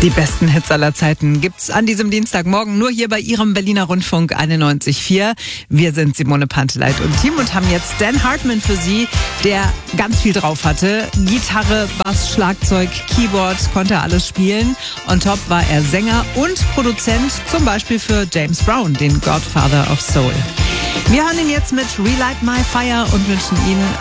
Die besten Hits aller Zeiten gibt's an diesem Dienstagmorgen nur hier bei Ihrem Berliner Rundfunk 91.4. Wir sind Simone Panteleit und Team und haben jetzt Dan Hartman für Sie, der ganz viel drauf hatte. Gitarre, Bass, Schlagzeug, Keyboard, konnte er alles spielen. On top war er Sänger und Produzent, zum Beispiel für James Brown, den Godfather of Soul. Wir hören ihn jetzt mit Relight My Fire und wünschen Ihnen